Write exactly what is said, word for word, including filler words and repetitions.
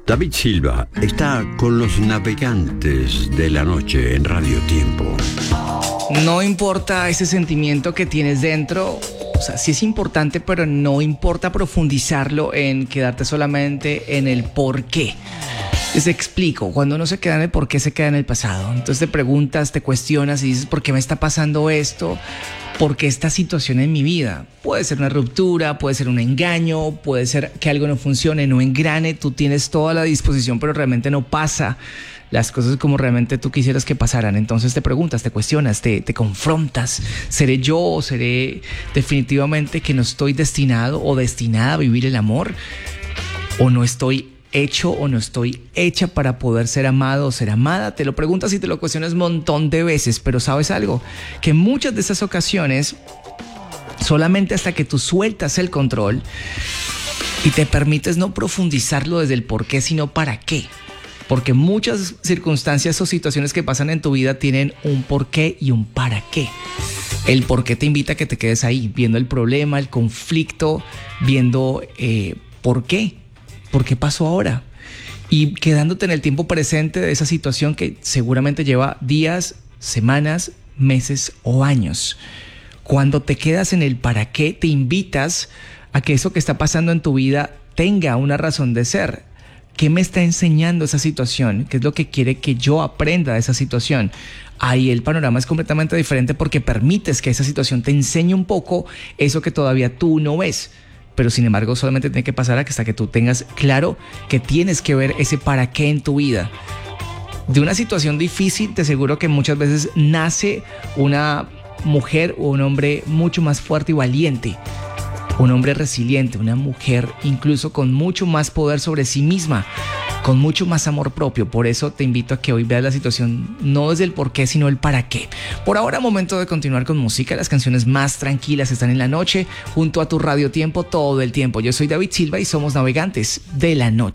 David Silva está con los navegantes de la noche en Radio Tiempo. No importa ese sentimiento que tienes dentro, o sea, sí es importante, pero no importa profundizarlo en quedarte solamente en el por qué. Les explico, cuando uno se queda en el por qué, se queda en el pasado. Entonces te preguntas, te cuestionas y dices, ¿por qué me está pasando esto? ¿Por qué esta situación en mi vida? Puede ser una ruptura, puede ser un engaño, puede ser que algo no funcione, no engrane. Tú tienes toda la disposición, pero realmente no pasa las cosas como realmente tú quisieras que pasaran. Entonces te preguntas, te cuestionas, te, te confrontas. ¿Seré yo o seré definitivamente que no estoy destinado o destinada a vivir el amor? ¿O no estoy hecho o no estoy hecha para poder ser amado o ser amada? Te lo preguntas y te lo cuestionas un montón de veces, pero ¿sabes algo? Que en muchas de esas ocasiones, solamente hasta que tú sueltas el control y te permites no profundizarlo desde el por qué, sino para qué. Porque muchas circunstancias o situaciones que pasan en tu vida tienen un por qué y un para qué. El por qué te invita a que te quedes ahí, viendo el problema, el conflicto, viendo eh, por qué. ¿Por qué pasó ahora? Y quedándote en el tiempo presente de esa situación que seguramente lleva días, semanas, meses o años. Cuando te quedas en el para qué, te invitas a que eso que está pasando en tu vida tenga una razón de ser. ¿Qué me está enseñando esa situación? ¿Qué es lo que quiere que yo aprenda de esa situación? Ahí el panorama es completamente diferente porque permites que esa situación te enseñe un poco eso que todavía tú no ves. Pero sin embargo solamente tiene que pasar hasta que tú tengas claro que tienes que ver ese para qué en tu vida. De una situación difícil, te aseguro que muchas veces nace una mujer o un hombre mucho más fuerte y valiente. Un hombre resiliente, una mujer incluso con mucho más poder sobre sí misma, con mucho más amor propio. Por eso te invito a que hoy veas la situación no desde el por qué, sino el para qué. Por ahora, momento de continuar con música. Las canciones más tranquilas están en la noche, junto a tu Radio Tiempo todo el tiempo. Yo soy David Silva y somos navegantes de la noche.